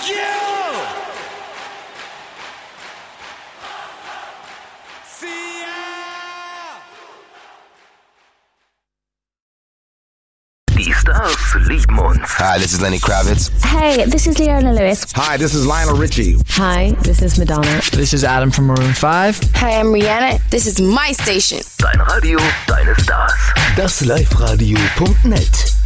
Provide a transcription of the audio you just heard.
Die Stars lieben uns. Hi, this is Lenny Kravitz. Hey, this is Leona Lewis. Hi, this is Lionel Richie. Hi, this is Madonna. This is Adam from Maroon 5. Hi, I'm Rihanna. This is my station. Dein Radio, deine Stars. Das Live-Radio.net